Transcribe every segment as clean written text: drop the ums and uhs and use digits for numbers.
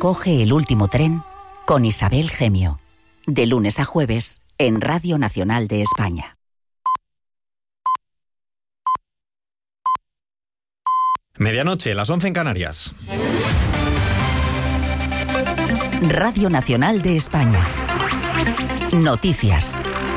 Coge el último tren con Isabel Gemio. De lunes a jueves en Radio Nacional de España. Medianoche, las 11 en Canarias. Radio Nacional de España. Noticias.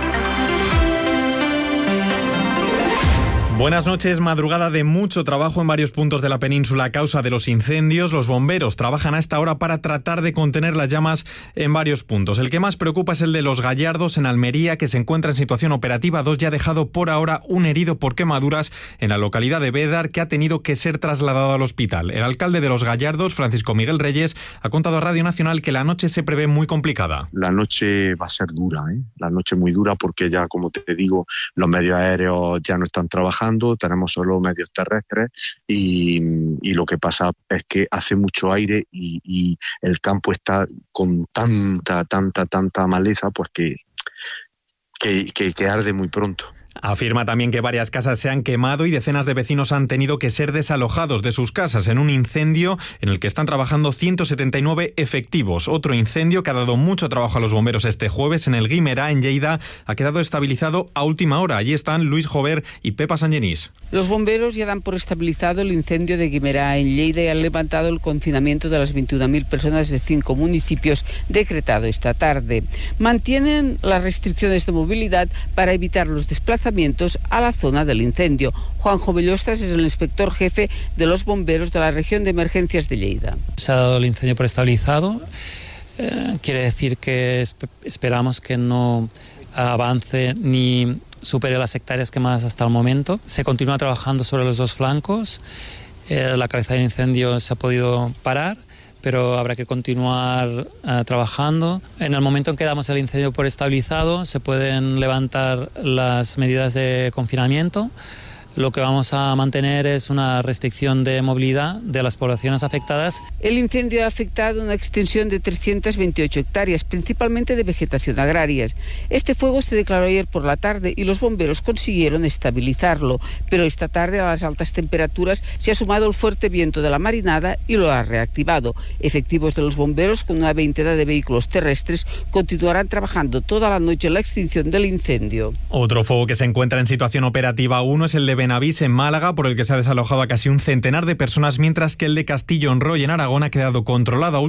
Buenas noches. Madrugada de mucho trabajo en varios puntos de la península a causa de los incendios. Los bomberos trabajan a esta hora para tratar de contener las llamas en varios puntos. El que más preocupa es el de Los Gallardos, en Almería, que se encuentra en situación operativa 2 y ha dejado por ahora un herido por quemaduras en la localidad de Bédar, que ha tenido que ser trasladado al hospital. El alcalde de Los Gallardos, Francisco Miguel Reyes, ha contado a Radio Nacional que la noche se prevé muy complicada. La noche va a ser dura, La noche muy dura porque ya, como te digo, los medios aéreos ya no están trabajando. Tenemos solo medios terrestres y lo que pasa es que hace mucho aire y el campo está con tanta maleza, pues que arde muy pronto. Afirma también que varias casas se han quemado y decenas de vecinos han tenido que ser desalojados de sus casas en un incendio en el que están trabajando 179 efectivos. Otro incendio que ha dado mucho trabajo a los bomberos este jueves en el Guimerá, en Lleida, ha quedado estabilizado a última hora. Allí están Luis Jover y Pepa Sangenís. Los bomberos ya dan por estabilizado el incendio de Guimerá, en Lleida, y han levantado el confinamiento de las 21.000 personas de 5 municipios decretado esta tarde. Mantienen las restricciones de movilidad para evitar los desplazamientos a la zona del incendio. Juanjo Bellostas es el inspector jefe de los bomberos de la región de emergencias de Lleida. Se ha dado el incendio por estabilizado. Quiere decir que esperamos que no avance ni supere las hectáreas quemadas hasta el momento. Se continúa trabajando sobre los dos flancos. La cabeza del incendio se ha podido parar, pero habrá que continuar trabajando. En el momento en que damos el incendio por estabilizado, se pueden levantar las medidas de confinamiento. Lo que vamos a mantener es una restricción de movilidad de las poblaciones afectadas. El incendio ha afectado una extensión de 328 hectáreas, principalmente de vegetación agraria. Este fuego se declaró ayer por la tarde y los bomberos consiguieron estabilizarlo, pero esta tarde a las altas temperaturas se ha sumado el fuerte viento de la marinada y lo ha reactivado. Efectivos de los bomberos con una veintena de vehículos terrestres continuarán trabajando toda la noche en la extinción del incendio. Otro fuego que se encuentra en situación operativa 1 es el de Benavís, en Málaga, por el que se ha desalojado a casi un centenar de personas, mientras que el de Castillo en Roy, en Aragón, ha quedado controlado